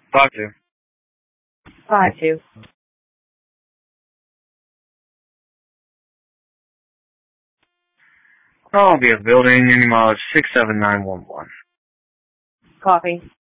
Talk to. 5-2. Columbia Building, any mileage 67911. Copy.